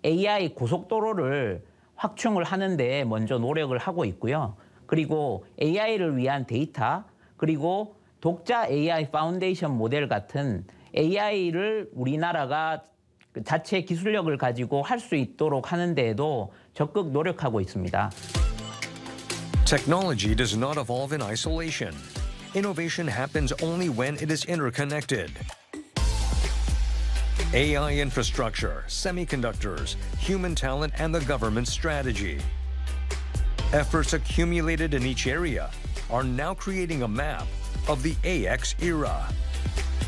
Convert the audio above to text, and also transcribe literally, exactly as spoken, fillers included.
에이아이 고속도로를 확충을 하는 데 먼저 노력을 하고 있고요. 그리고 에이아이를 위한 데이터, 그리고 독자 에이아이 파운데이션 모델 같은 에이아이를 우리나라가 자체 기술력을 가지고 할 수 있도록 하는 데에도 적극 노력하고 있습니다. Technology does not evolve in isolation. Innovation happens only when it is interconnected. A I infrastructure, semiconductors, human talent, and the government strategy. Efforts accumulated in each area are now creating a map of the A X era.